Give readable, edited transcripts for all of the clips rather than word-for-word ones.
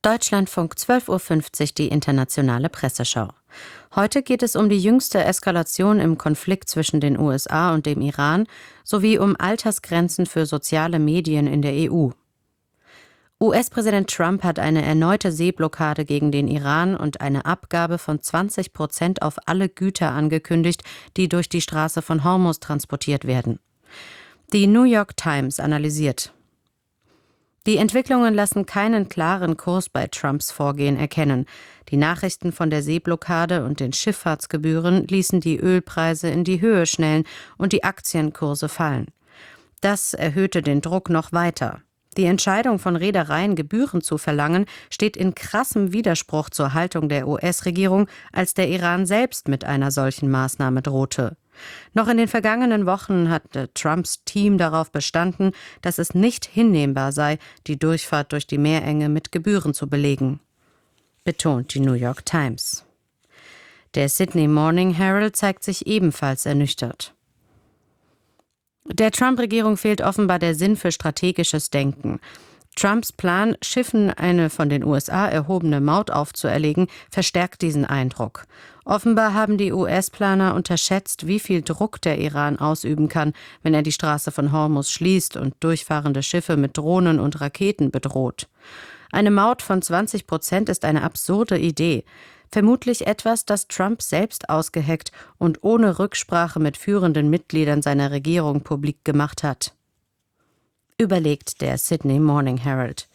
Deutschlandfunk 12:50 Uhr die internationale Presseschau. Heute geht es um die jüngste Eskalation im Konflikt zwischen den USA und dem Iran sowie um Altersgrenzen für soziale Medien in der EU. US-Präsident Trump hat eine erneute Seeblockade gegen den Iran und eine Abgabe von 20% auf alle Güter angekündigt, die durch die Straße von Hormuz transportiert werden. Die New York Times analysiert: Die Entwicklungen lassen keinen klaren Kurs bei Trumps Vorgehen erkennen. Die Nachrichten von der Seeblockade und den Schifffahrtsgebühren ließen die Ölpreise in die Höhe schnellen und die Aktienkurse fallen. Das erhöhte den Druck noch weiter. Die Entscheidung von Reedereien, Gebühren zu verlangen, steht in krassem Widerspruch zur Haltung der US-Regierung, als der Iran selbst mit einer solchen Maßnahme drohte. Noch in den vergangenen Wochen hatte Trumps Team darauf bestanden, dass es nicht hinnehmbar sei, die Durchfahrt durch die Meerenge mit Gebühren zu belegen, betont die New York Times. Der Sydney Morning Herald zeigt sich ebenfalls ernüchtert. Der Trump-Regierung fehlt offenbar der Sinn für strategisches Denken. Trumps Plan, Schiffen eine von den USA erhobene Maut aufzuerlegen, verstärkt diesen Eindruck. Offenbar haben die US-Planer unterschätzt, wie viel Druck der Iran ausüben kann, wenn er die Straße von Hormuz schließt und durchfahrende Schiffe mit Drohnen und Raketen bedroht. Eine Maut von 20% ist eine absurde Idee. Vermutlich etwas, das Trump selbst ausgeheckt und ohne Rücksprache mit führenden Mitgliedern seiner Regierung publik gemacht hat. Überlegt der Sydney Morning Herald.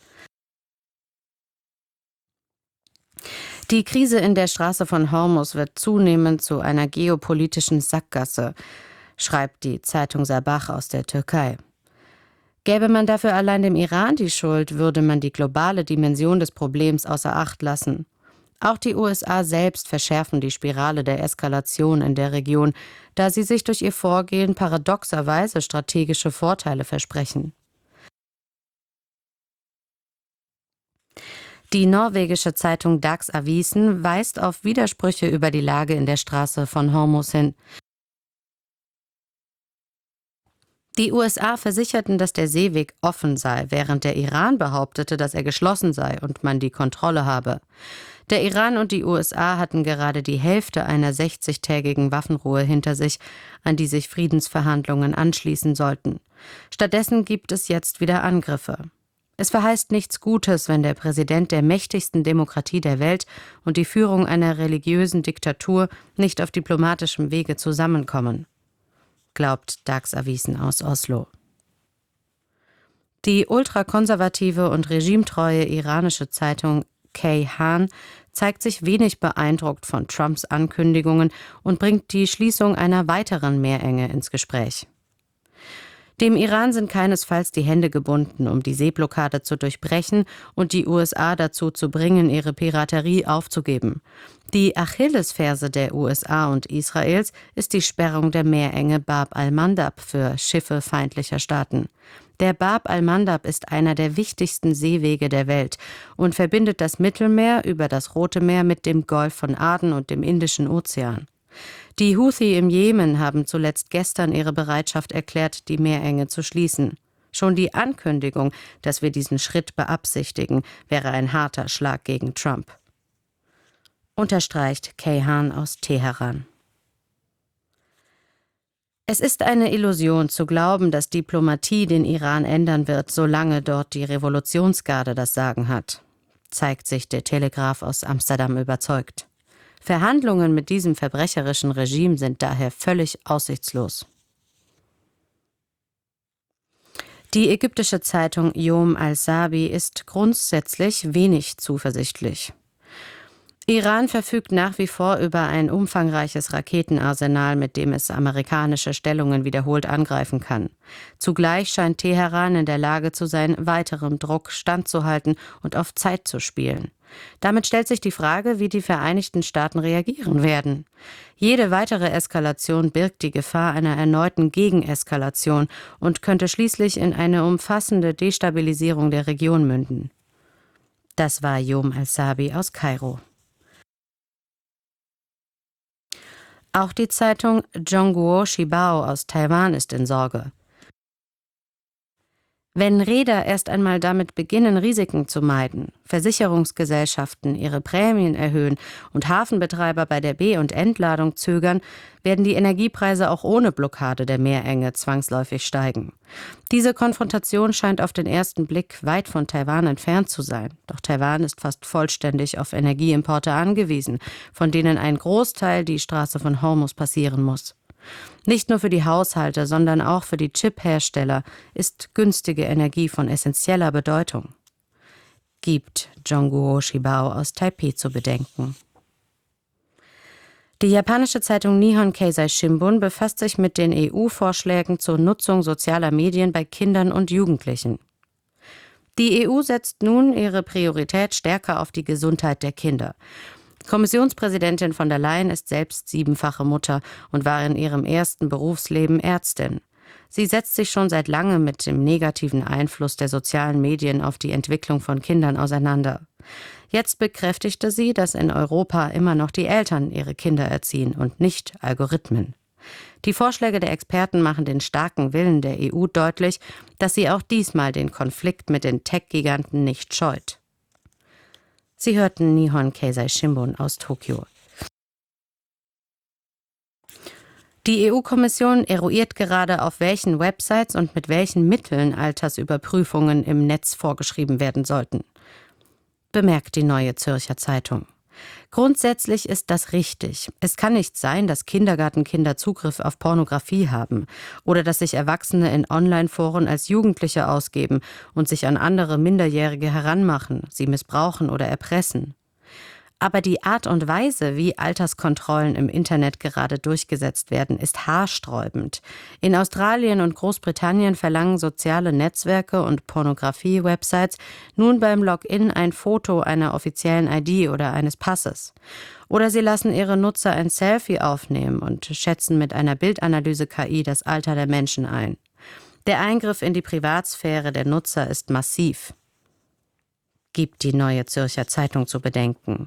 Die Krise in der Straße von Hormuz wird zunehmend zu einer geopolitischen Sackgasse, schreibt die Zeitung Sabah aus der Türkei. Gäbe man dafür allein dem Iran die Schuld, würde man die globale Dimension des Problems außer Acht lassen. Auch die USA selbst verschärfen die Spirale der Eskalation in der Region, da sie sich durch ihr Vorgehen paradoxerweise strategische Vorteile versprechen. Die norwegische Zeitung Dagsavisen weist auf Widersprüche über die Lage in der Straße von Hormuz hin. Die USA versicherten, dass der Seeweg offen sei, während der Iran behauptete, dass er geschlossen sei und man die Kontrolle habe. Der Iran und die USA hatten gerade die Hälfte einer 60-tägigen Waffenruhe hinter sich, an die sich Friedensverhandlungen anschließen sollten. Stattdessen gibt es jetzt wieder Angriffe. Es verheißt nichts Gutes, wenn der Präsident der mächtigsten Demokratie der Welt und die Führung einer religiösen Diktatur nicht auf diplomatischem Wege zusammenkommen, glaubt Dagsavisen aus Oslo. Die ultrakonservative und regimetreue iranische Zeitung Kayhan zeigt sich wenig beeindruckt von Trumps Ankündigungen und bringt die Schließung einer weiteren Meerenge ins Gespräch. Dem Iran sind keinesfalls die Hände gebunden, um die Seeblockade zu durchbrechen und die USA dazu zu bringen, ihre Piraterie aufzugeben. Die Achillesferse der USA und Israels ist die Sperrung der Meerenge Bab al-Mandab für Schiffe feindlicher Staaten. Der Bab al-Mandab ist einer der wichtigsten Seewege der Welt und verbindet das Mittelmeer über das Rote Meer mit dem Golf von Aden und dem Indischen Ozean. Die Houthi im Jemen haben zuletzt gestern ihre Bereitschaft erklärt, die Meerenge zu schließen. Schon die Ankündigung, dass wir diesen Schritt beabsichtigen, wäre ein harter Schlag gegen Trump, unterstreicht Kayhan aus Teheran. Es ist eine Illusion zu glauben, dass Diplomatie den Iran ändern wird, solange dort die Revolutionsgarde das Sagen hat, zeigt sich der Telegraph aus Amsterdam überzeugt. Verhandlungen mit diesem verbrecherischen Regime sind daher völlig aussichtslos. Die ägyptische Zeitung Yom al-Sabi ist grundsätzlich wenig zuversichtlich. Iran verfügt nach wie vor über ein umfangreiches Raketenarsenal, mit dem es amerikanische Stellungen wiederholt angreifen kann. Zugleich scheint Teheran in der Lage zu sein, weiterem Druck standzuhalten und auf Zeit zu spielen. Damit stellt sich die Frage, wie die Vereinigten Staaten reagieren werden. Jede weitere Eskalation birgt die Gefahr einer erneuten Gegeneskalation und könnte schließlich in eine umfassende Destabilisierung der Region münden. Das war Yom al-Sabi aus Kairo. Auch die Zeitung Zhongguo Shibao aus Taiwan ist in Sorge. Wenn Reeder erst einmal damit beginnen, Risiken zu meiden, Versicherungsgesellschaften ihre Prämien erhöhen und Hafenbetreiber bei der Be- und Entladung zögern, werden die Energiepreise auch ohne Blockade der Meerenge zwangsläufig steigen. Diese Konfrontation scheint auf den ersten Blick weit von Taiwan entfernt zu sein. Doch Taiwan ist fast vollständig auf Energieimporte angewiesen, von denen ein Großteil die Straße von Hormuz passieren muss. Nicht nur für die Haushalte, sondern auch für die Chip-Hersteller ist günstige Energie von essentieller Bedeutung. Gibt Zhongguo Shibao aus Taipeh zu bedenken. Die japanische Zeitung Nihon Keizai Shimbun befasst sich mit den EU-Vorschlägen zur Nutzung sozialer Medien bei Kindern und Jugendlichen. Die EU setzt nun ihre Priorität stärker auf die Gesundheit der Kinder. Kommissionspräsidentin von der Leyen ist selbst 7-fache Mutter und war in ihrem ersten Berufsleben Ärztin. Sie setzt sich schon seit langem mit dem negativen Einfluss der sozialen Medien auf die Entwicklung von Kindern auseinander. Jetzt bekräftigte sie, dass in Europa immer noch die Eltern ihre Kinder erziehen und nicht Algorithmen. Die Vorschläge der Experten machen den starken Willen der EU deutlich, dass sie auch diesmal den Konflikt mit den Tech-Giganten nicht scheut. Sie hörten Nihon Keizai Shimbun aus Tokio. Die EU-Kommission eruiert gerade, auf welchen Websites und mit welchen Mitteln Altersüberprüfungen im Netz vorgeschrieben werden sollten. Bemerkt die Neue Zürcher Zeitung. Grundsätzlich ist das richtig. Es kann nicht sein, dass Kindergartenkinder Zugriff auf Pornografie haben oder dass sich Erwachsene in Online-Foren als Jugendliche ausgeben und sich an andere Minderjährige heranmachen, sie missbrauchen oder erpressen. Aber die Art und Weise, wie Alterskontrollen im Internet gerade durchgesetzt werden, ist haarsträubend. In Australien und Großbritannien verlangen soziale Netzwerke und Pornografie-Websites nun beim Login ein Foto einer offiziellen ID oder eines Passes. Oder sie lassen ihre Nutzer ein Selfie aufnehmen und schätzen mit einer Bildanalyse-KI das Alter der Menschen ein. Der Eingriff in die Privatsphäre der Nutzer ist massiv. Gibt die Neue Zürcher Zeitung zu bedenken.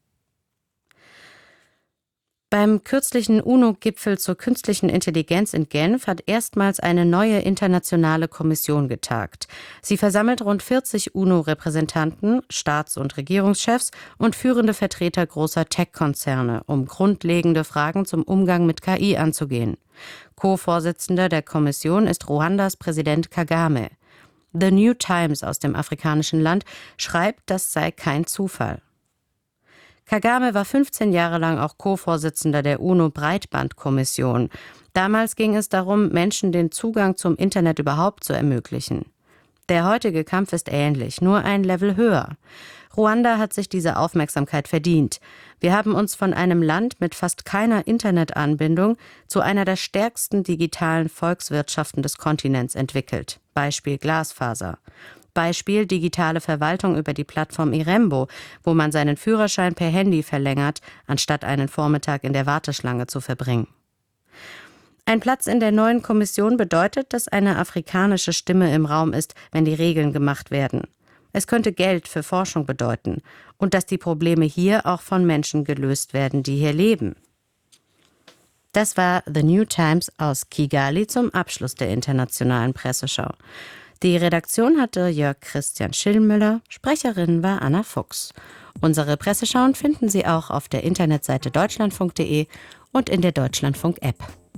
Beim kürzlichen UNO-Gipfel zur künstlichen Intelligenz in Genf hat erstmals eine neue internationale Kommission getagt. Sie versammelt rund 40 UNO-Repräsentanten, Staats- und Regierungschefs und führende Vertreter großer Tech-Konzerne, um grundlegende Fragen zum Umgang mit KI anzugehen. Co-Vorsitzender der Kommission ist Ruandas Präsident Kagame. The New Times aus dem afrikanischen Land schreibt, das sei kein Zufall. Kagame war 15 Jahre lang auch Co-Vorsitzender der UNO-Breitbandkommission. Damals ging es darum, Menschen den Zugang zum Internet überhaupt zu ermöglichen. Der heutige Kampf ist ähnlich, nur ein Level höher. Ruanda hat sich diese Aufmerksamkeit verdient. Wir haben uns von einem Land mit fast keiner Internetanbindung zu einer der stärksten digitalen Volkswirtschaften des Kontinents entwickelt. Beispiel Glasfaser. Beispiel digitale Verwaltung über die Plattform Irembo, wo man seinen Führerschein per Handy verlängert, anstatt einen Vormittag in der Warteschlange zu verbringen. Ein Platz in der neuen Kommission bedeutet, dass eine afrikanische Stimme im Raum ist, wenn die Regeln gemacht werden. Es könnte Geld für Forschung bedeuten und dass die Probleme hier auch von Menschen gelöst werden, die hier leben. Das war The New Times aus Kigali zum Abschluss der internationalen Presseschau. Die Redaktion hatte Jörg Christian Schillmüller, Sprecherin war Anna Fuchs. Unsere Presseschauen finden Sie auch auf der Internetseite deutschlandfunk.de und in der Deutschlandfunk-App.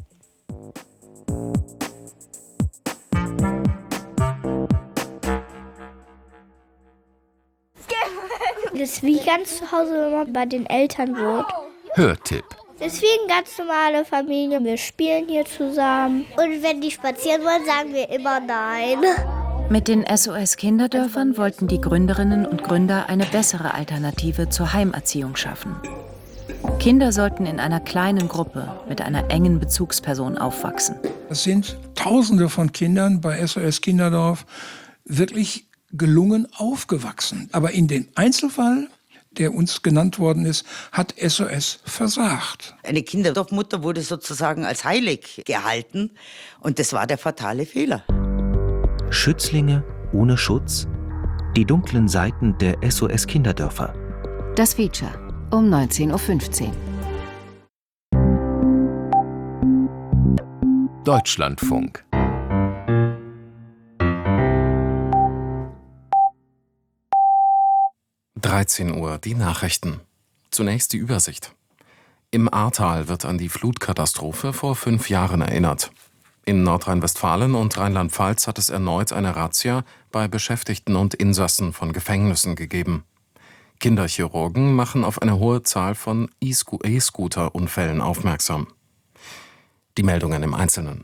Das ist wie ganz zu Hause, wenn man bei den Eltern wohnt. Hörtipp. Das ist wie eine ganz normale Familie. Wir spielen hier zusammen. Und wenn die spazieren wollen, sagen wir immer nein. Mit den SOS-Kinderdörfern wollten die Gründerinnen und Gründer eine bessere Alternative zur Heimerziehung schaffen. Kinder sollten in einer kleinen Gruppe mit einer engen Bezugsperson aufwachsen. Es sind Tausende von Kindern bei SOS Kinderdorf wirklich gelungen aufgewachsen. Aber in dem Einzelfall, der uns genannt worden ist, hat SOS versagt. Eine Kinderdorfmutter wurde sozusagen als heilig gehalten und das war der fatale Fehler. Schützlinge ohne Schutz? Die dunklen Seiten der SOS Kinderdörfer. Das Feature um 19:15 Uhr. Deutschlandfunk. 13 Uhr, die Nachrichten. Zunächst die Übersicht. Im Ahrtal wird an die Flutkatastrophe vor 5 Jahren erinnert. In Nordrhein-Westfalen und Rheinland-Pfalz hat es erneut eine Razzia bei Beschäftigten und Insassen von Gefängnissen gegeben. Kinderchirurgen machen auf eine hohe Zahl von E-Scooter-Unfällen aufmerksam. Die Meldungen im Einzelnen.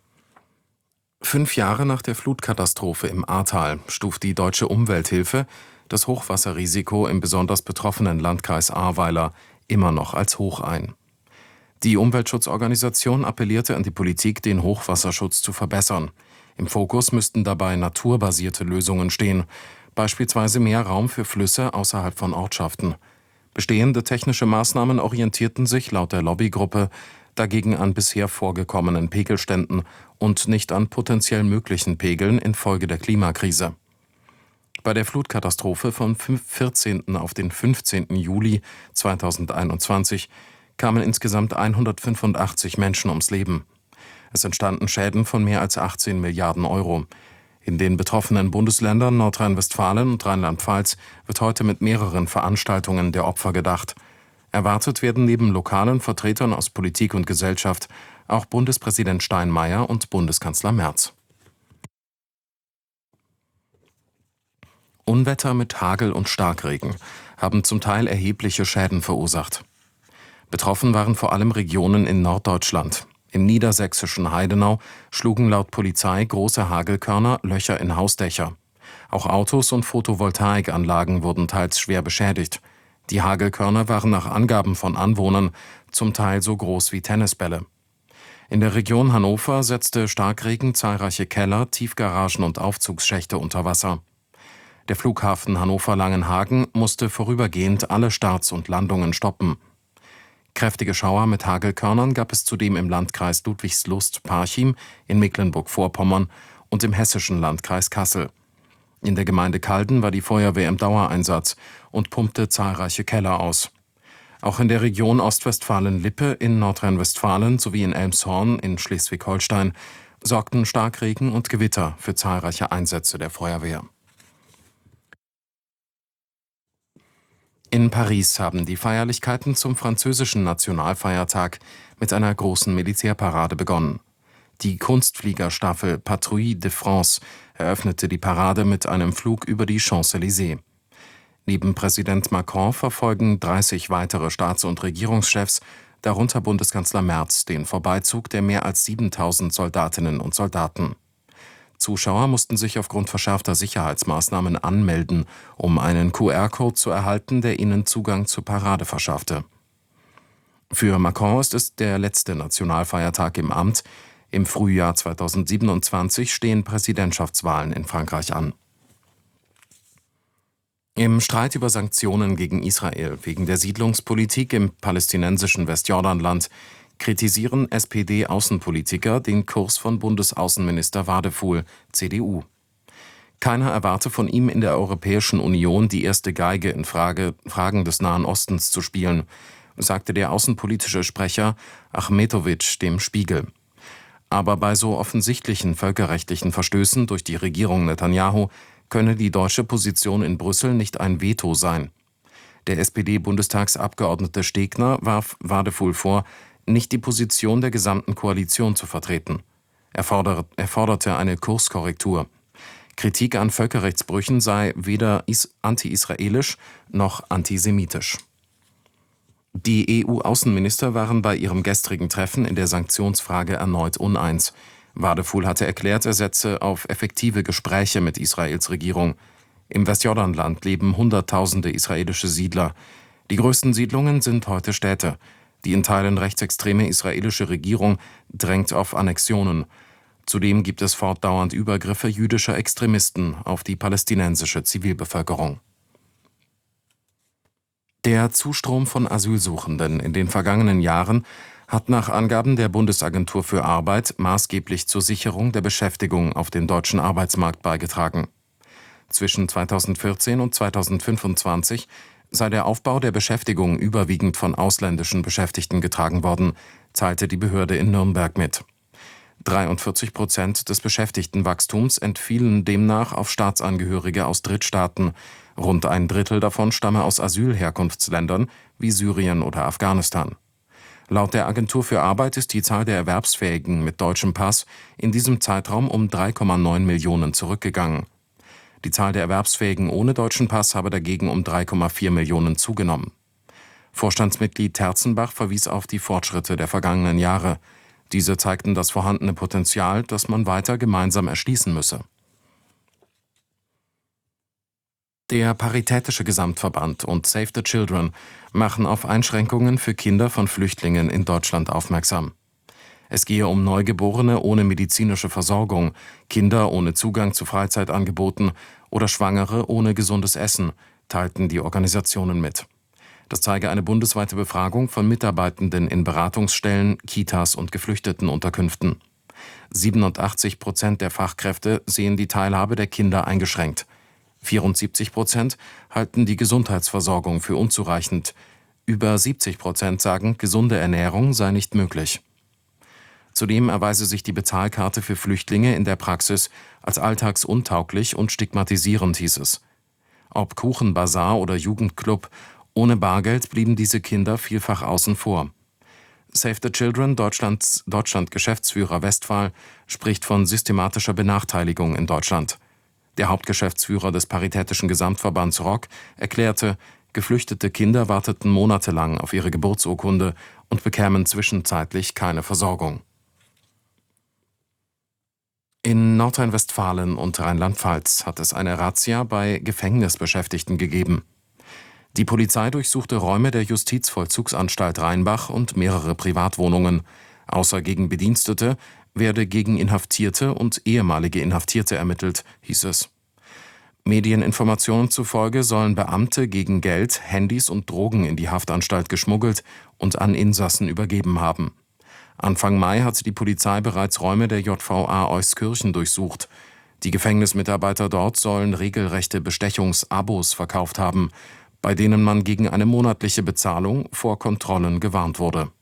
5 Jahre nach der Flutkatastrophe im Ahrtal stuft die Deutsche Umwelthilfe das Hochwasserrisiko im besonders betroffenen Landkreis Ahrweiler immer noch als hoch ein. Die Umweltschutzorganisation appellierte an die Politik, den Hochwasserschutz zu verbessern. Im Fokus müssten dabei naturbasierte Lösungen stehen, beispielsweise mehr Raum für Flüsse außerhalb von Ortschaften. Bestehende technische Maßnahmen orientierten sich laut der Lobbygruppe dagegen an bisher vorgekommenen Pegelständen und nicht an potenziell möglichen Pegeln infolge der Klimakrise. Bei der Flutkatastrophe vom 14. auf den 15. Juli 2021 kamen insgesamt 185 Menschen ums Leben. Es entstanden Schäden von mehr als 18 Milliarden Euro. In den betroffenen Bundesländern Nordrhein-Westfalen und Rheinland-Pfalz wird heute mit mehreren Veranstaltungen der Opfer gedacht. Erwartet werden neben lokalen Vertretern aus Politik und Gesellschaft auch Bundespräsident Steinmeier und Bundeskanzler Merz. Unwetter mit Hagel und Starkregen haben zum Teil erhebliche Schäden verursacht. Betroffen waren vor allem Regionen in Norddeutschland. Im niedersächsischen Heidenau schlugen laut Polizei große Hagelkörner Löcher in Hausdächer. Auch Autos und Photovoltaikanlagen wurden teils schwer beschädigt. Die Hagelkörner waren nach Angaben von Anwohnern zum Teil so groß wie Tennisbälle. In der Region Hannover setzte Starkregen zahlreiche Keller, Tiefgaragen und Aufzugsschächte unter Wasser. Der Flughafen Hannover-Langenhagen musste vorübergehend alle Starts und Landungen stoppen. Kräftige Schauer mit Hagelkörnern gab es zudem im Landkreis Ludwigslust-Parchim in Mecklenburg-Vorpommern und im hessischen Landkreis Kassel. In der Gemeinde Calden war die Feuerwehr im Dauereinsatz und pumpte zahlreiche Keller aus. Auch in der Region Ostwestfalen-Lippe in Nordrhein-Westfalen sowie in Elmshorn in Schleswig-Holstein sorgten Starkregen und Gewitter für zahlreiche Einsätze der Feuerwehr. In Paris haben die Feierlichkeiten zum französischen Nationalfeiertag mit einer großen Militärparade begonnen. Die Kunstfliegerstaffel Patrouille de France eröffnete die Parade mit einem Flug über die Champs-Élysées. Neben Präsident Macron verfolgen 30 weitere Staats- und Regierungschefs, darunter Bundeskanzler Merz, den Vorbeizug der mehr als 7.000 Soldatinnen und Soldaten. Zuschauer mussten sich aufgrund verschärfter Sicherheitsmaßnahmen anmelden, um einen QR-Code zu erhalten, der ihnen Zugang zur Parade verschaffte. Für Macron ist es der letzte Nationalfeiertag im Amt. Im Frühjahr 2027 stehen Präsidentschaftswahlen in Frankreich an. Im Streit über Sanktionen gegen Israel wegen der Siedlungspolitik im palästinensischen Westjordanland kritisieren SPD-Außenpolitiker den Kurs von Bundesaußenminister Wadefuhl, CDU. Keiner erwarte von ihm, in der Europäischen Union die erste Geige in Fragen des Nahen Ostens zu spielen, sagte der außenpolitische Sprecher Achmetovic dem Spiegel. Aber bei so offensichtlichen völkerrechtlichen Verstößen durch die Regierung Netanyahu könne die deutsche Position in Brüssel nicht ein Veto sein. Der SPD-Bundestagsabgeordnete Stegner warf Wadefuhl vor, nicht die Position der gesamten Koalition zu vertreten. Er forderte eine Kurskorrektur. Kritik an Völkerrechtsbrüchen sei weder anti-israelisch noch antisemitisch. Die EU-Außenminister waren bei ihrem gestrigen Treffen in der Sanktionsfrage erneut uneins. Wadefuhl hatte erklärt, er setze auf effektive Gespräche mit Israels Regierung. Im Westjordanland leben Hunderttausende israelische Siedler. Die größten Siedlungen sind heute Städte. Die in Teilen rechtsextreme israelische Regierung drängt auf Annexionen. Zudem gibt es fortdauernd Übergriffe jüdischer Extremisten auf die palästinensische Zivilbevölkerung. Der Zustrom von Asylsuchenden in den vergangenen Jahren hat nach Angaben der Bundesagentur für Arbeit maßgeblich zur Sicherung der Beschäftigung auf dem deutschen Arbeitsmarkt beigetragen. Zwischen 2014 und 2025 sei der Aufbau der Beschäftigung überwiegend von ausländischen Beschäftigten getragen worden, teilte die Behörde in Nürnberg mit. 43% des Beschäftigtenwachstums entfielen demnach auf Staatsangehörige aus Drittstaaten, Rund ein Drittel davon stamme aus Asylherkunftsländern wie Syrien oder Afghanistan. Laut der Agentur für Arbeit ist die Zahl der Erwerbsfähigen mit deutschem Pass in diesem Zeitraum um 3,9 Millionen zurückgegangen. Die Zahl der Erwerbsfähigen ohne deutschen Pass habe dagegen um 3,4 Millionen zugenommen. Vorstandsmitglied Terzenbach verwies auf die Fortschritte der vergangenen Jahre. Diese zeigten das vorhandene Potenzial, das man weiter gemeinsam erschließen müsse. Der Paritätische Gesamtverband und Save the Children machen auf Einschränkungen für Kinder von Flüchtlingen in Deutschland aufmerksam. Es gehe um Neugeborene ohne medizinische Versorgung, Kinder ohne Zugang zu Freizeitangeboten oder Schwangere ohne gesundes Essen, teilten die Organisationen mit. Das zeige eine bundesweite Befragung von Mitarbeitenden in Beratungsstellen, Kitas und Geflüchtetenunterkünften. 87% der Fachkräfte sehen die Teilhabe der Kinder eingeschränkt. 74% halten die Gesundheitsversorgung für unzureichend. Über 70% sagen, gesunde Ernährung sei nicht möglich. Zudem erweise sich die Bezahlkarte für Flüchtlinge in der Praxis als alltagsuntauglich und stigmatisierend, hieß es. Ob Kuchenbazar oder Jugendclub, ohne Bargeld blieben diese Kinder vielfach außen vor. Save the Children, Deutschland-Geschäftsführer Westphal, spricht von systematischer Benachteiligung in Deutschland. Der Hauptgeschäftsführer des Paritätischen Gesamtverbands ROC erklärte, geflüchtete Kinder warteten monatelang auf ihre Geburtsurkunde und bekämen zwischenzeitlich keine Versorgung. In Nordrhein-Westfalen und Rheinland-Pfalz hat es eine Razzia bei Gefängnisbeschäftigten gegeben. Die Polizei durchsuchte Räume der Justizvollzugsanstalt Rheinbach und mehrere Privatwohnungen. Außer gegen Bedienstete werde gegen Inhaftierte und ehemalige Inhaftierte ermittelt, hieß es. Medieninformationen zufolge sollen Beamte gegen Geld, Handys und Drogen in die Haftanstalt geschmuggelt und an Insassen übergeben haben. Anfang Mai hatte die Polizei bereits Räume der JVA Euskirchen durchsucht. Die Gefängnismitarbeiter dort sollen regelrechte Bestechungsabos verkauft haben, bei denen man gegen eine monatliche Bezahlung vor Kontrollen gewarnt wurde.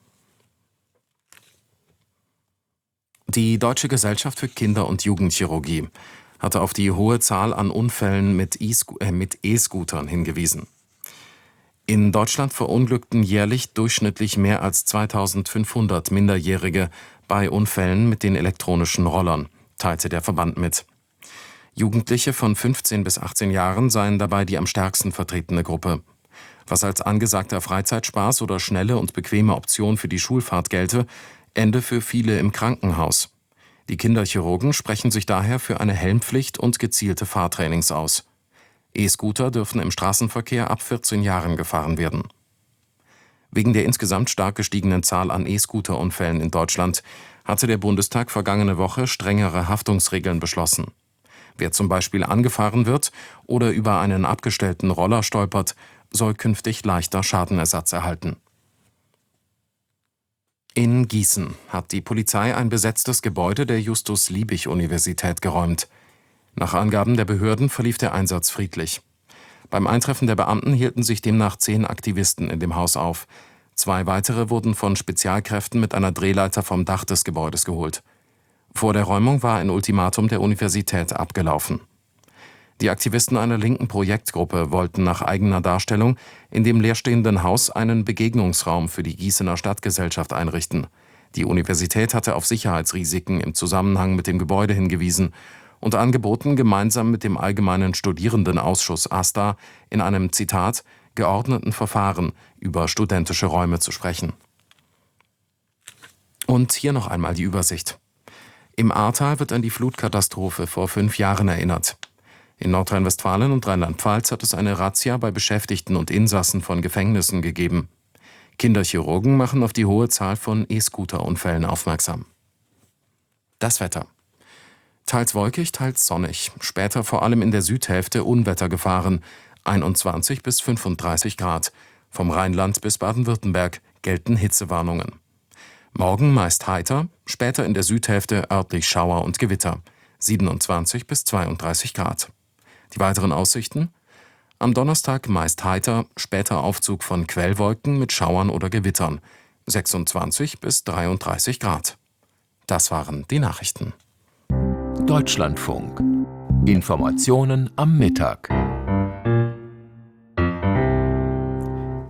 Die Deutsche Gesellschaft für Kinder- und Jugendchirurgie hatte auf die hohe Zahl an Unfällen mit E-Scootern hingewiesen. In Deutschland verunglückten jährlich durchschnittlich mehr als 2500 Minderjährige bei Unfällen mit den elektronischen Rollern, teilte der Verband mit. Jugendliche von 15 bis 18 Jahren seien dabei die am stärksten vertretene Gruppe. Was als angesagter Freizeitspaß oder schnelle und bequeme Option für die Schulfahrt gelte, ende für viele im Krankenhaus. Die Kinderchirurgen sprechen sich daher für eine Helmpflicht und gezielte Fahrtrainings aus. E-Scooter dürfen im Straßenverkehr ab 14 Jahren gefahren werden. Wegen der insgesamt stark gestiegenen Zahl an E-Scooter-Unfällen in Deutschland hatte der Bundestag vergangene Woche strengere Haftungsregeln beschlossen. Wer zum Beispiel angefahren wird oder über einen abgestellten Roller stolpert, soll künftig leichter Schadenersatz erhalten. In Gießen hat die Polizei ein besetztes Gebäude der Justus-Liebig-Universität geräumt. Nach Angaben der Behörden verlief der Einsatz friedlich. Beim Eintreffen der Beamten hielten sich demnach 10 Aktivisten in dem Haus auf. 2 weitere wurden von Spezialkräften mit einer Drehleiter vom Dach des Gebäudes geholt. Vor der Räumung war ein Ultimatum der Universität abgelaufen. Die Aktivisten einer linken Projektgruppe wollten nach eigener Darstellung in dem leerstehenden Haus einen Begegnungsraum für die Gießener Stadtgesellschaft einrichten. Die Universität hatte auf Sicherheitsrisiken im Zusammenhang mit dem Gebäude hingewiesen und angeboten, gemeinsam mit dem Allgemeinen Studierendenausschuss AStA in einem, Zitat, geordneten Verfahren über studentische Räume zu sprechen. Und hier noch einmal die Übersicht. Im Ahrtal wird an die Flutkatastrophe vor 5 Jahren erinnert. In Nordrhein-Westfalen und Rheinland-Pfalz hat es eine Razzia bei Beschäftigten und Insassen von Gefängnissen gegeben. Kinderchirurgen machen auf die hohe Zahl von E-Scooter-Unfällen aufmerksam. Das Wetter. Teils wolkig, teils sonnig. Später vor allem in der Südhälfte Unwettergefahren. 21 bis 35 Grad. Vom Rheinland bis Baden-Württemberg gelten Hitzewarnungen. Morgen meist heiter, später in der Südhälfte örtlich Schauer und Gewitter. 27 bis 32 Grad. Die weiteren Aussichten? Am Donnerstag meist heiter, später Aufzug von Quellwolken mit Schauern oder Gewittern. 26 bis 33 Grad. Das waren die Nachrichten. Deutschlandfunk. Informationen am Mittag.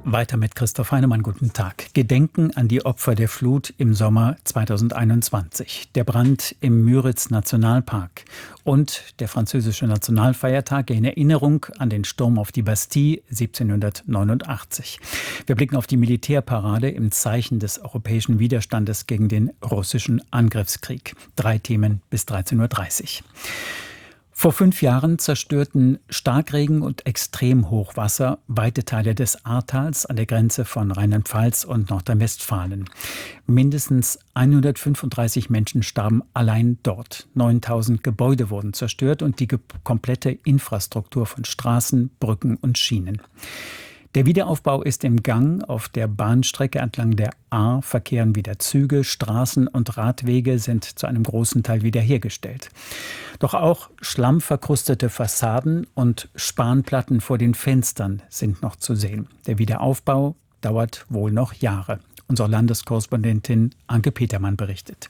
Weiter mit Christoph Heinemann, guten Tag. Gedenken an die Opfer der Flut im Sommer 2021. Der Brand im Müritz-Nationalpark und der französische Nationalfeiertag in Erinnerung an den Sturm auf die Bastille 1789. Wir blicken auf die Militärparade im Zeichen des europäischen Widerstandes gegen den russischen Angriffskrieg. 3 Themen bis 13:30 Uhr. Vor 5 Jahren zerstörten Starkregen und Extremhochwasser weite Teile des Ahrtals an der Grenze von Rheinland-Pfalz und Nordrhein-Westfalen. Mindestens 135 Menschen starben allein dort. 9000 Gebäude wurden zerstört und die komplette Infrastruktur von Straßen, Brücken und Schienen. Der Wiederaufbau ist im Gang. Auf der Bahnstrecke entlang der Ahr verkehren wieder Züge, Straßen und Radwege sind zu einem großen Teil wiederhergestellt. Doch auch schlammverkrustete Fassaden und Spanplatten vor den Fenstern sind noch zu sehen. Der Wiederaufbau dauert wohl noch Jahre. Unsere Landeskorrespondentin Anke Petermann berichtet.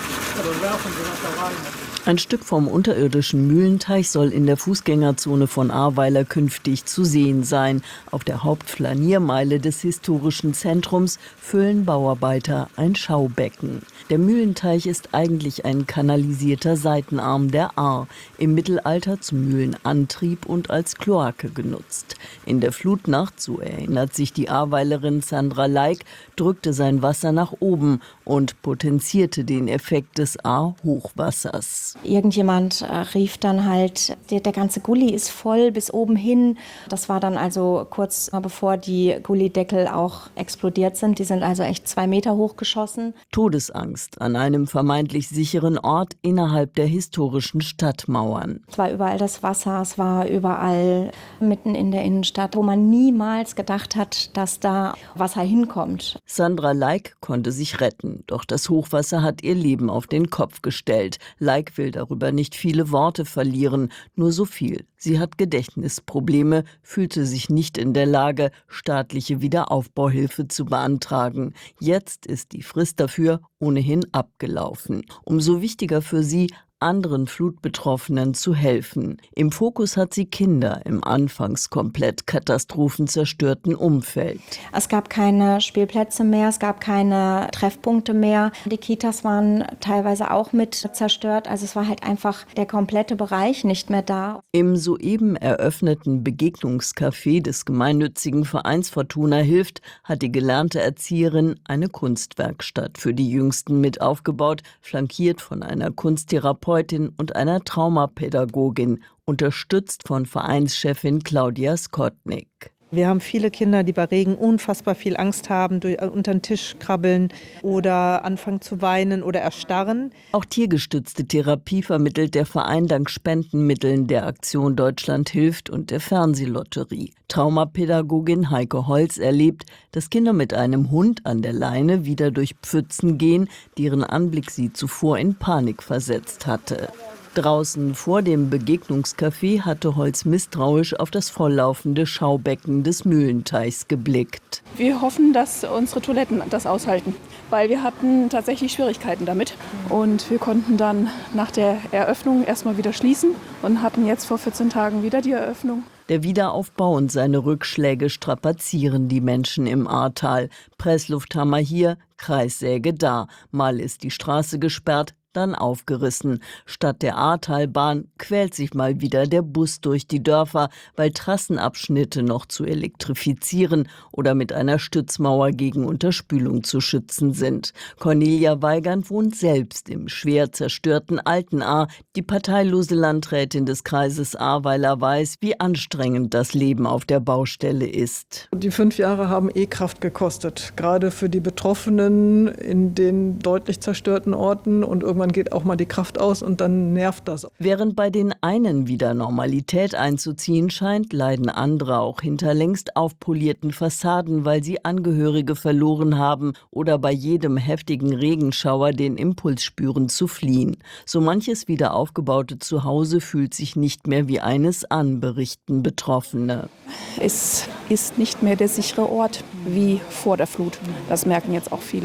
Ein Stück vom unterirdischen Mühlenteich soll in der Fußgängerzone von Ahrweiler künftig zu sehen sein. Auf der Hauptflaniermeile des historischen Zentrums füllen Bauarbeiter ein Schaubecken. Der Mühlenteich ist eigentlich ein kanalisierter Seitenarm der Ahr, im Mittelalter zum Mühlenantrieb und als Kloake genutzt. In der Flutnacht, so erinnert sich die Ahrweilerin Sandra Leik, drückte sein Wasser nach oben und potenzierte den Effekt des Ahr-Hochwassers. Irgendjemand rief dann halt, der ganze Gully ist voll bis oben hin. Das war dann also kurz bevor die Gullydeckel auch explodiert sind. Die sind also echt 2 Meter hoch geschossen. Todesangst an einem vermeintlich sicheren Ort innerhalb der historischen Stadtmauern. Es war überall das Wasser, es war überall mitten in der Innenstadt, wo man niemals gedacht hat, dass da Wasser hinkommt. Sandra Leik konnte sich retten, doch das Hochwasser hat ihr Leben auf den Kopf gestellt. Leik will darüber nicht viele Worte verlieren, nur so viel. Sie hat Gedächtnisprobleme, fühlte sich nicht in der Lage, staatliche Wiederaufbauhilfe zu beantragen. Jetzt ist die Frist dafür ohnehin abgelaufen. Umso wichtiger für sie, anderen Flutbetroffenen zu helfen. Im Fokus hat sie Kinder im anfangs komplett katastrophenzerstörten Umfeld. Es gab keine Spielplätze mehr, es gab keine Treffpunkte mehr. Die Kitas waren teilweise auch mit zerstört. Also es war halt einfach der komplette Bereich nicht mehr da. Im soeben eröffneten Begegnungscafé des gemeinnützigen Vereins Fortuna hilft, hat die gelernte Erzieherin eine Kunstwerkstatt für die Jüngsten mit aufgebaut, flankiert von einer Kunsttherapeutin und einer Traumapädagogin, unterstützt von Vereinschefin Claudia Skotnik. Wir haben viele Kinder, die bei Regen unfassbar viel Angst haben, unter den Tisch krabbeln oder anfangen zu weinen oder erstarren. Auch tiergestützte Therapie vermittelt der Verein dank Spendenmitteln der Aktion Deutschland hilft und der Fernsehlotterie. Traumapädagogin Heike Holz erlebt, dass Kinder mit einem Hund an der Leine wieder durch Pfützen gehen, deren Anblick sie zuvor in Panik versetzt hatte. Draußen vor dem Begegnungscafé hatte Holz misstrauisch auf das volllaufende Schaubecken des Mühlenteichs geblickt. Wir hoffen, dass unsere Toiletten das aushalten, weil wir hatten tatsächlich Schwierigkeiten damit. Und wir konnten dann nach der Eröffnung erstmal wieder schließen und hatten jetzt vor 14 Tagen wieder die Eröffnung. Der Wiederaufbau und seine Rückschläge strapazieren die Menschen im Ahrtal. Presslufthammer hier, Kreissäge da. Mal ist die Straße gesperrt, dann aufgerissen. Statt der Ahrtalbahn quält sich mal wieder der Bus durch die Dörfer, weil Trassenabschnitte noch zu elektrifizieren oder mit einer Stützmauer gegen Unterspülung zu schützen sind. Cornelia Weigand wohnt selbst im schwer zerstörten Alten Ahr. Die parteilose Landrätin des Kreises Ahrweiler weiß, wie anstrengend das Leben auf der Baustelle ist. Die 5 Jahre haben Kraft gekostet, gerade für die Betroffenen in den deutlich zerstörten Orten, und irgendwann geht auch mal die Kraft aus und dann nervt das. Während bei den einen wieder Normalität einzuziehen scheint, leiden andere auch hinter längst aufpolierten Fassaden, weil sie Angehörige verloren haben oder bei jedem heftigen Regenschauer den Impuls spüren zu fliehen. So manches wieder aufgebaute Zuhause fühlt sich nicht mehr wie eines an, berichten Betroffene. Es ist nicht mehr der sichere Ort wie vor der Flut. Das merken jetzt auch viele.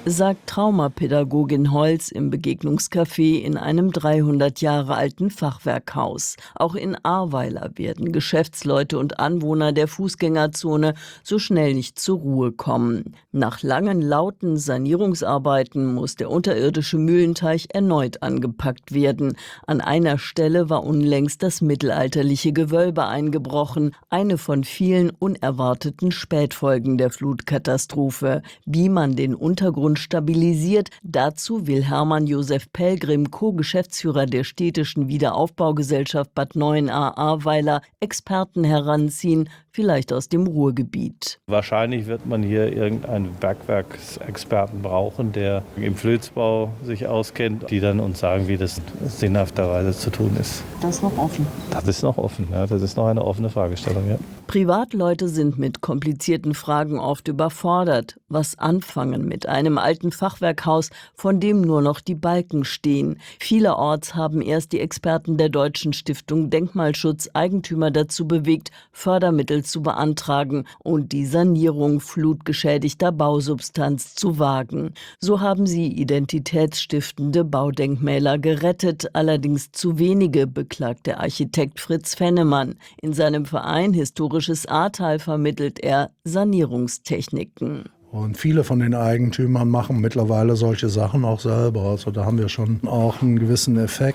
sagt Traumapädagogin Holz im Begegnungscafé in einem 300 Jahre alten Fachwerkhaus. Auch in Ahrweiler werden Geschäftsleute und Anwohner der Fußgängerzone so schnell nicht zur Ruhe kommen. Nach langen, lauten Sanierungsarbeiten muss der unterirdische Mühlenteich erneut angepackt werden. An einer Stelle war unlängst das mittelalterliche Gewölbe eingebrochen, eine von vielen unerwarteten Spätfolgen der Flutkatastrophe. Wie man den Untergrund stabilisiert. Dazu will Hermann Josef Pelgrim, Co-Geschäftsführer der städtischen Wiederaufbaugesellschaft Bad Neuenahr-Ahrweiler, Experten heranziehen, vielleicht aus dem Ruhrgebiet. Wahrscheinlich wird man hier irgendeinen Bergwerksexperten brauchen, der im Flötsbau sich auskennt, die dann uns sagen, wie das sinnhafterweise zu tun ist. Das ist noch offen. Das ist noch offen, ja. Das ist noch eine offene Fragestellung, ja. Privatleute sind mit komplizierten Fragen oft überfordert. Was anfangen mit einem alten Fachwerkhaus, von dem nur noch die Balken stehen? Vielerorts haben erst die Experten der Deutschen Stiftung Denkmalschutz Eigentümer dazu bewegt, Fördermittel zu beantragen und die Sanierung flutgeschädigter Bausubstanz zu wagen. So haben sie identitätsstiftende Baudenkmäler gerettet, allerdings zu wenige, beklagt der Architekt Fritz Fennemann. In seinem Verein Historisches Ahrtal vermittelt er Sanierungstechniken. Und viele von den Eigentümern machen mittlerweile solche Sachen auch selber. Also da haben wir schon auch einen gewissen Effekt.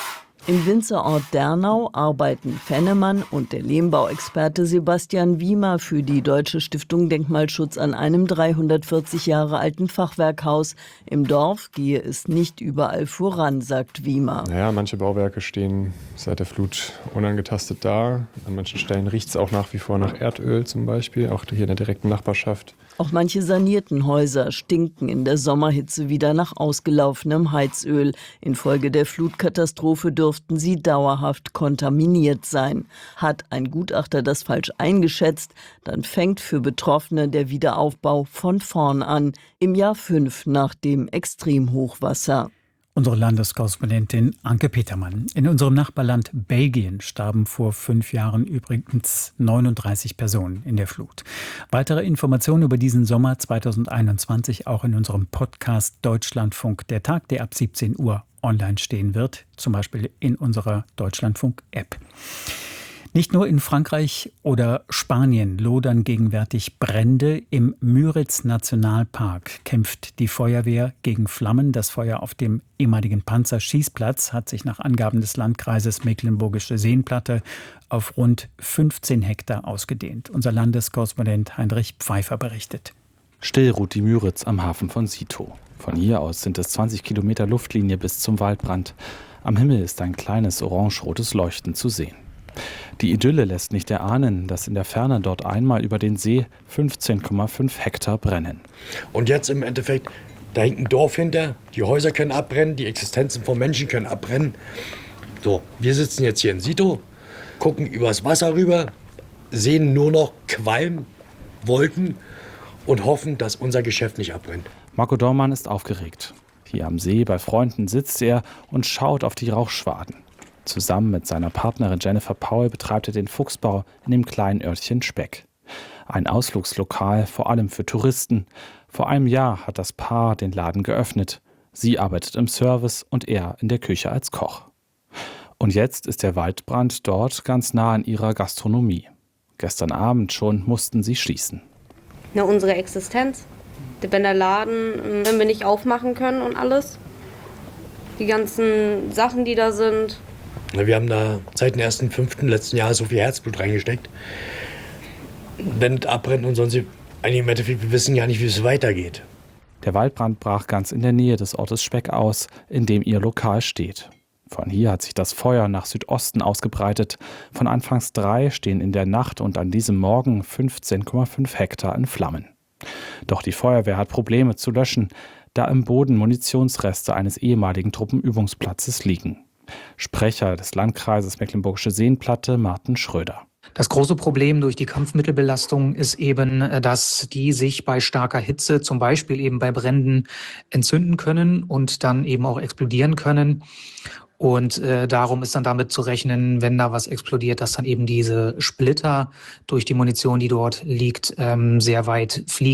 Im Winzerort Dernau arbeiten Fennemann und der Lehmbauexperte Sebastian Wiemer für die Deutsche Stiftung Denkmalschutz an einem 340 Jahre alten Fachwerkhaus. Im Dorf gehe es nicht überall voran, sagt Wiemer. Naja, manche Bauwerke stehen seit der Flut unangetastet da. An manchen Stellen riecht es auch nach wie vor nach Erdöl zum Beispiel, auch hier in der direkten Nachbarschaft. Auch manche sanierten Häuser stinken in der Sommerhitze wieder nach ausgelaufenem Heizöl. Infolge der Flutkatastrophe dürften sie dauerhaft kontaminiert sein. Hat ein Gutachter das falsch eingeschätzt, dann fängt für Betroffene der Wiederaufbau von vorn an, im Jahr 5 nach dem Extremhochwasser. Unsere Landeskorrespondentin Anke Petermann. In unserem Nachbarland Belgien starben vor 5 Jahren übrigens 39 Personen in der Flut. Weitere Informationen über diesen Sommer 2021 auch in unserem Podcast Deutschlandfunk der Tag, der ab 17 Uhr online stehen wird, zum Beispiel in unserer Deutschlandfunk-App. Nicht nur in Frankreich oder Spanien lodern gegenwärtig Brände. Im Müritz-Nationalpark kämpft die Feuerwehr gegen Flammen. Das Feuer auf dem ehemaligen Panzerschießplatz hat sich nach Angaben des Landkreises Mecklenburgische Seenplatte auf rund 15 Hektar ausgedehnt. Unser Landeskorrespondent Heinrich Pfeiffer berichtet. Still ruht die Müritz am Hafen von Sito. Von hier aus sind es 20 Kilometer Luftlinie bis zum Waldbrand. Am Himmel ist ein kleines orange-rotes Leuchten zu sehen. Die Idylle lässt nicht erahnen, dass in der Ferne dort einmal über den See 15,5 Hektar brennen. Und jetzt im Endeffekt, da hängt ein Dorf hinter, die Häuser können abbrennen, die Existenzen von Menschen können abbrennen. So, wir sitzen jetzt hier in Sito, gucken übers Wasser rüber, sehen nur noch Qualm, Wolken und hoffen, dass unser Geschäft nicht abbrennt. Marco Dormann ist aufgeregt. Hier am See bei Freunden sitzt er und schaut auf die Rauchschwaden. Zusammen mit seiner Partnerin Jennifer Paul betreibt er den Fuchsbau in dem kleinen Örtchen Speck. Ein Ausflugslokal, vor allem für Touristen. Vor einem Jahr hat das Paar den Laden geöffnet. Sie arbeitet im Service und er in der Küche als Koch. Und jetzt ist der Waldbrand dort ganz nah an ihrer Gastronomie. Gestern Abend schon mussten sie schließen. Na, unsere Existenz. Wenn der Laden, wenn wir nicht aufmachen können und alles. Die ganzen Sachen, die da sind. Wir haben da seit dem 1.5. letzten Jahres so viel Herzblut reingesteckt. Wenn es abbrennt und sonst, eigentlich im Endeffekt, wir wissen ja nicht, wie es weitergeht. Der Waldbrand brach ganz in der Nähe des Ortes Speck aus, in dem ihr Lokal steht. Von hier hat sich das Feuer nach Südosten ausgebreitet. Von anfangs 3 stehen in der Nacht und an diesem Morgen 15,5 Hektar in Flammen. Doch die Feuerwehr hat Probleme zu löschen, da im Boden Munitionsreste eines ehemaligen Truppenübungsplatzes liegen. Sprecher des Landkreises Mecklenburgische Seenplatte, Martin Schröder. Das große Problem durch die Kampfmittelbelastung ist eben, dass die sich bei starker Hitze, zum Beispiel eben bei Bränden, entzünden können und dann eben auch explodieren können. Und darum ist dann damit zu rechnen, wenn da was explodiert, dass dann eben diese Splitter durch die Munition, die dort liegt, sehr weit fliegen.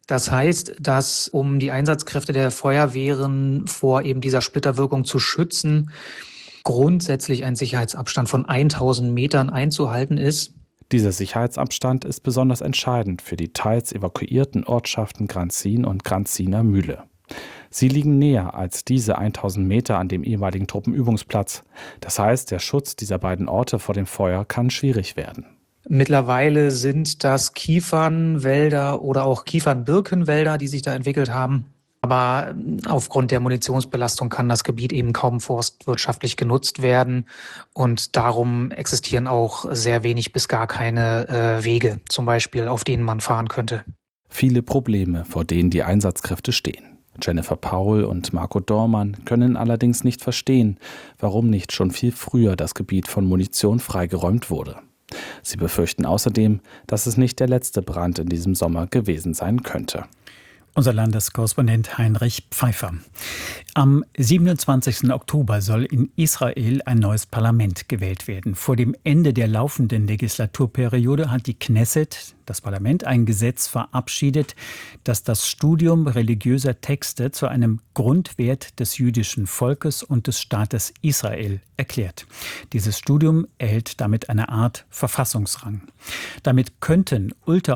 Das heißt, dass um die Einsatzkräfte der Feuerwehren vor eben dieser Splitterwirkung zu schützen, grundsätzlich ein Sicherheitsabstand von 1000 Metern einzuhalten ist. Dieser Sicherheitsabstand ist besonders entscheidend für die teils evakuierten Ortschaften Granzin und Granziner Mühle. Sie liegen näher als diese 1000 Meter an dem ehemaligen Truppenübungsplatz. Das heißt, der Schutz dieser beiden Orte vor dem Feuer kann schwierig werden. Mittlerweile sind das Kiefernwälder oder auch Kiefernbirkenwälder, die sich da entwickelt haben. Aber aufgrund der Munitionsbelastung kann das Gebiet eben kaum forstwirtschaftlich genutzt werden. Und darum existieren auch sehr wenig bis gar keine Wege, zum Beispiel, auf denen man fahren könnte. Viele Probleme, vor denen die Einsatzkräfte stehen. Jennifer Paul und Marco Dormann können allerdings nicht verstehen, warum nicht schon viel früher das Gebiet von Munition freigeräumt wurde. Sie befürchten außerdem, dass es nicht der letzte Brand in diesem Sommer gewesen sein könnte. Unser Landeskorrespondent Heinrich Pfeiffer. Am 27. Oktober soll in Israel ein neues Parlament gewählt werden. Vor dem Ende der laufenden Legislaturperiode hat die Knesset, das Parlament, ein Gesetz verabschiedet, das das Studium religiöser Texte zu einem Grundwert des jüdischen Volkes und des Staates Israel erklärt. Dieses Studium erhält damit eine Art Verfassungsrang. Damit könnten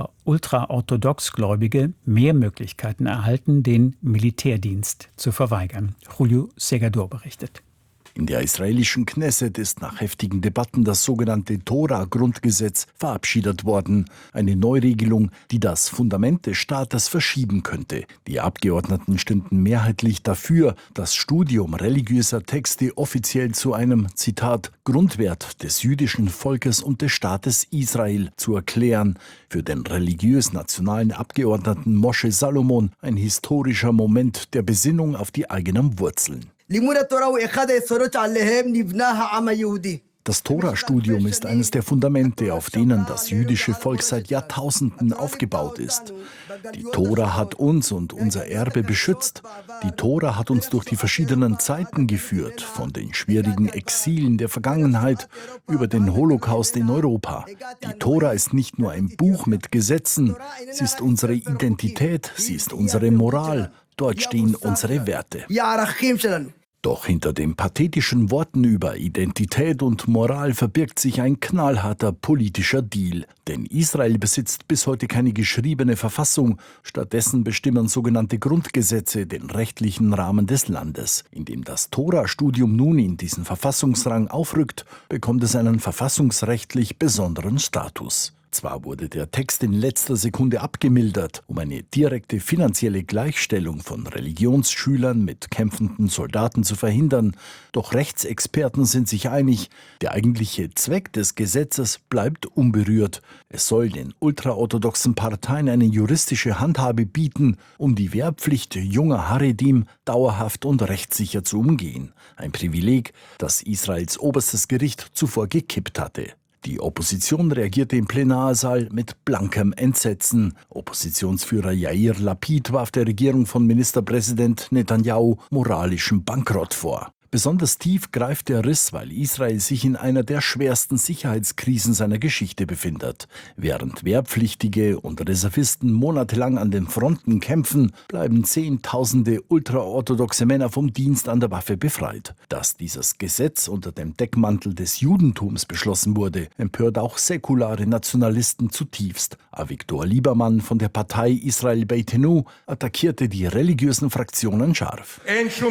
ultraorthodoxgläubige mehr Möglichkeiten erhalten, den Militärdienst zu verweigern. Julio Segador berichtet. In der israelischen Knesset ist nach heftigen Debatten das sogenannte Tora-Grundgesetz verabschiedet worden. Eine Neuregelung, die das Fundament des Staates verschieben könnte. Die Abgeordneten stimmten mehrheitlich dafür, das Studium religiöser Texte offiziell zu einem, Zitat, Grundwert des jüdischen Volkes und des Staates Israel zu erklären. Für den religiös-nationalen Abgeordneten Moshe Salomon ein historischer Moment der Besinnung auf die eigenen Wurzeln. Das Tora-Studium ist eines der Fundamente, auf denen das jüdische Volk seit Jahrtausenden aufgebaut ist. Die Tora hat uns und unser Erbe beschützt. Die Tora hat uns durch die verschiedenen Zeiten geführt, von den schwierigen Exilen der Vergangenheit über den Holocaust in Europa. Die Tora ist nicht nur ein Buch mit Gesetzen, sie ist unsere Identität, sie ist unsere Moral. Dort stehen unsere Werte. Doch hinter den pathetischen Worten über Identität und Moral verbirgt sich ein knallharter politischer Deal. Denn Israel besitzt bis heute keine geschriebene Verfassung. Stattdessen bestimmen sogenannte Grundgesetze den rechtlichen Rahmen des Landes. Indem das Tora-Studium nun in diesen Verfassungsrang aufrückt, bekommt es einen verfassungsrechtlich besonderen Status. Zwar wurde der Text in letzter Sekunde abgemildert, um eine direkte finanzielle Gleichstellung von Religionsschülern mit kämpfenden Soldaten zu verhindern, doch Rechtsexperten sind sich einig, der eigentliche Zweck des Gesetzes bleibt unberührt. Es soll den ultraorthodoxen Parteien eine juristische Handhabe bieten, um die Wehrpflicht junger Haredim dauerhaft und rechtssicher zu umgehen. Ein Privileg, das Israels oberstes Gericht zuvor gekippt hatte. Die Opposition reagierte im Plenarsaal mit blankem Entsetzen. Oppositionsführer Yair Lapid warf der Regierung von Ministerpräsident Netanyahu moralischen Bankrott vor. Besonders tief greift der Riss, weil Israel sich in einer der schwersten Sicherheitskrisen seiner Geschichte befindet. Während Wehrpflichtige und Reservisten monatelang an den Fronten kämpfen, bleiben Zehntausende ultraorthodoxe Männer vom Dienst an der Waffe befreit. Dass dieses Gesetz unter dem Deckmantel des Judentums beschlossen wurde, empört auch säkulare Nationalisten zutiefst. Avigdor Liebermann von der Partei Israel Beitenu attackierte die religiösen Fraktionen scharf.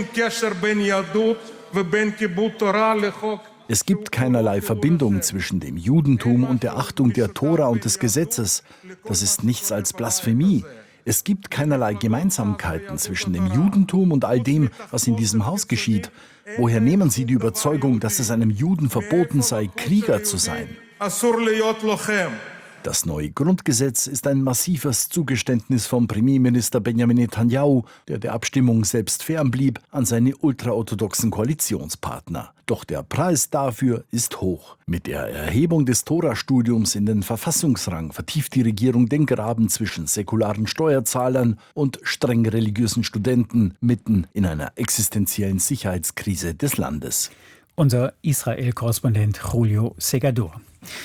Es gibt keinerlei Verbindung zwischen dem Judentum und der Achtung der Tora und des Gesetzes. Das ist nichts als Blasphemie. Es gibt keinerlei Gemeinsamkeiten zwischen dem Judentum und all dem, was in diesem Haus geschieht. Woher nehmen Sie die Überzeugung, dass es einem Juden verboten sei, Krieger zu sein? Das neue Grundgesetz ist ein massives Zugeständnis vom Premierminister Benjamin Netanyahu, der der Abstimmung selbst fernblieb, an seine ultraorthodoxen Koalitionspartner. Doch der Preis dafür ist hoch. Mit der Erhebung des Tora-Studiums in den Verfassungsrang vertieft die Regierung den Graben zwischen säkularen Steuerzahlern und streng religiösen Studenten mitten in einer existenziellen Sicherheitskrise des Landes. Unser Israel-Korrespondent Julio Segador.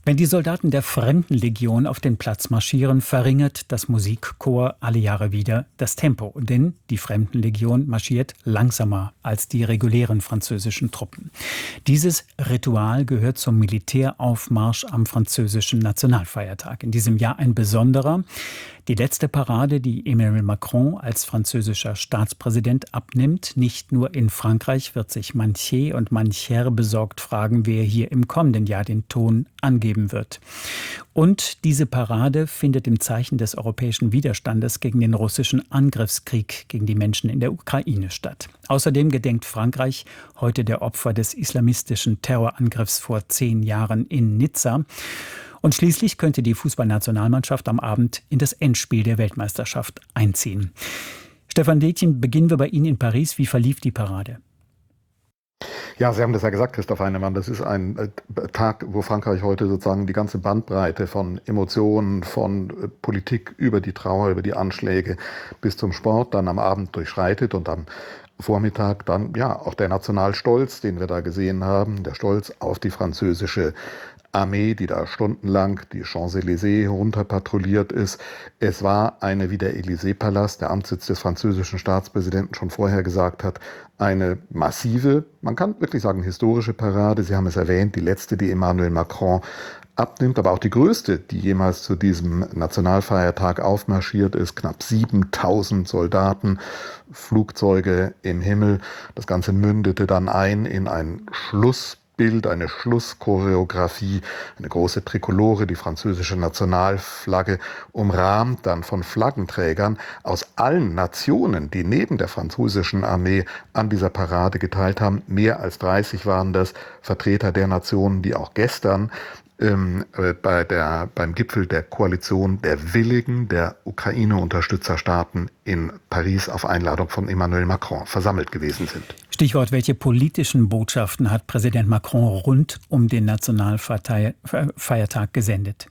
Wenn die Soldaten der Fremdenlegion auf den Platz marschieren, verringert das Musikchor alle Jahre wieder das Tempo. Denn die Fremdenlegion marschiert langsamer als die regulären französischen Truppen. Dieses Ritual gehört zum Militäraufmarsch am französischen Nationalfeiertag. In diesem Jahr ein besonderer. Die letzte Parade, die Emmanuel Macron als französischer Staatspräsident abnimmt. Nicht nur in Frankreich wird sich mancher und mancher besorgt fragen, wer hier im kommenden Jahr den Ton angeben wird. Und diese Parade findet im Zeichen des europäischen Widerstandes gegen den russischen Angriffskrieg gegen die Menschen in der Ukraine statt. Außerdem gedenkt Frankreich heute der Opfer des islamistischen Terrorangriffs vor 10 Jahren in Nizza. Und schließlich könnte die Fußballnationalmannschaft am Abend in das Endspiel der Weltmeisterschaft einziehen. Stefan Detjen, beginnen wir bei Ihnen in Paris. Wie verlief die Parade? Ja, Sie haben das ja gesagt, Christoph Heinemann. Das ist ein Tag, wo Frankreich heute sozusagen die ganze Bandbreite von Emotionen, von Politik über die Trauer, über die Anschläge bis zum Sport dann am Abend durchschreitet und am Vormittag dann ja auch der Nationalstolz, den wir da gesehen haben, der Stolz auf die französische Armee, die da stundenlang die Champs-Élysées runterpatrouilliert ist. Es war eine, wie der Élysée-Palast, der Amtssitz des französischen Staatspräsidenten, schon vorher gesagt hat, eine massive, man kann wirklich sagen historische Parade. Sie haben es erwähnt, die letzte, die Emmanuel Macron abnimmt, aber auch die größte, die jemals zu diesem Nationalfeiertag aufmarschiert ist. Knapp 7000 Soldaten, Flugzeuge im Himmel. Das Ganze mündete dann in ein Schlussbild, eine Schlusschoreografie, eine große Trikolore, die französische Nationalflagge, umrahmt dann von Flaggenträgern aus allen Nationen, die neben der französischen Armee an dieser Parade geteilt haben. Mehr als 30 waren das Vertreter der Nationen, die auch gestern beim Gipfel der Koalition der Willigen, der Ukraine-Unterstützerstaaten in Paris auf Einladung von Emmanuel Macron versammelt gewesen sind. Stichwort, welche politischen Botschaften hat Präsident Macron rund um den Nationalfeiertag gesendet?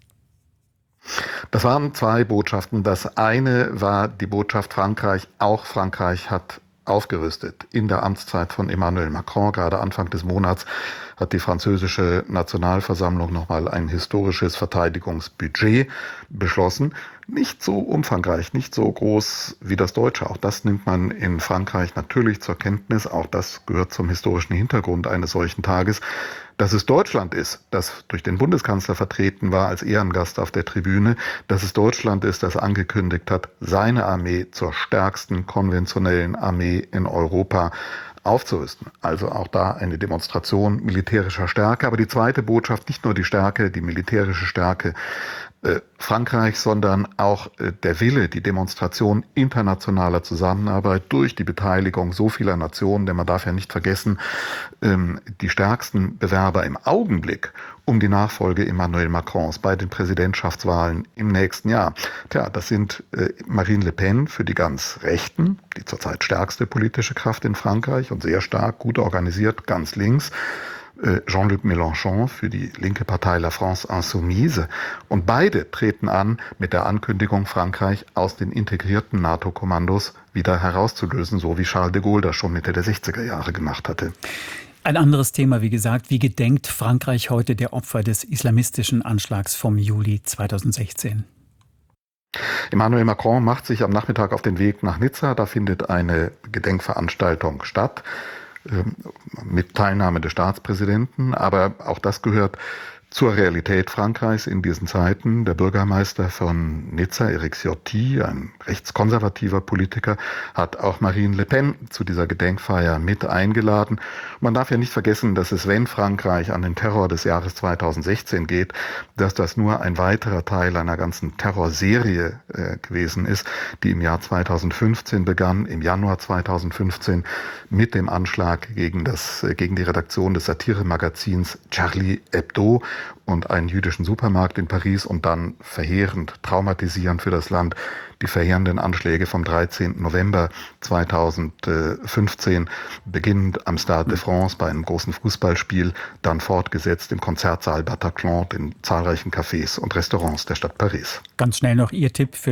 Das waren 2 Botschaften. Das eine war die Botschaft Frankreich. Auch Frankreich hat aufgerüstet. In der Amtszeit von Emmanuel Macron, gerade Anfang des Monats, hat die französische Nationalversammlung nochmal ein historisches Verteidigungsbudget beschlossen. Nicht so umfangreich, nicht so groß wie das deutsche. Auch das nimmt man in Frankreich natürlich zur Kenntnis. Auch das gehört zum historischen Hintergrund eines solchen Tages. Dass es Deutschland ist, das durch den Bundeskanzler vertreten war als Ehrengast auf der Tribüne, dass es Deutschland ist, das angekündigt hat, seine Armee zur stärksten konventionellen Armee in Europa aufzurüsten. Also auch da eine Demonstration militärischer Stärke. Aber die zweite Botschaft, nicht nur die Stärke, die militärische Stärke Frankreichs, sondern auch der Wille, die Demonstration internationaler Zusammenarbeit durch die Beteiligung so vieler Nationen, denn man darf ja nicht vergessen, die stärksten Bewerber im Augenblick um die Nachfolge Emmanuel Macrons bei den Präsidentschaftswahlen im nächsten Jahr. Das sind Marine Le Pen für die ganz Rechten, die zurzeit stärkste politische Kraft in Frankreich und sehr stark, gut organisiert, ganz links. Jean-Luc Mélenchon für die linke Partei La France Insoumise. Und beide treten an mit der Ankündigung, Frankreich aus den integrierten NATO-Kommandos wieder herauszulösen, so wie Charles de Gaulle das schon Mitte der 60er Jahre gemacht hatte. Ein anderes Thema, wie gesagt, wie gedenkt Frankreich heute der Opfer des islamistischen Anschlags vom Juli 2016? Emmanuel Macron macht sich am Nachmittag auf den Weg nach Nizza. Da findet eine Gedenkveranstaltung statt mit Teilnahme des Staatspräsidenten. Aber auch das gehört zur Realität Frankreichs in diesen Zeiten. Der Bürgermeister von Nizza, Éric Ciotti, ein rechtskonservativer Politiker, hat auch Marine Le Pen zu dieser Gedenkfeier mit eingeladen. Man darf ja nicht vergessen, dass es, wenn Frankreich an den Terror des Jahres 2016 geht, dass das nur ein weiterer Teil einer ganzen Terrorserie gewesen ist, die im Jahr 2015 begann, im Januar 2015 mit dem Anschlag gegen die Redaktion des Satiremagazins Charlie Hebdo und einen jüdischen Supermarkt in Paris und dann verheerend, traumatisierend für das Land die verheerenden Anschläge vom 13. November 2015, beginnend am Stade de France bei einem großen Fußballspiel, dann fortgesetzt im Konzertsaal Bataclan, in zahlreichen Cafés und Restaurants der Stadt Paris. Ganz schnell noch Ihr Tipp für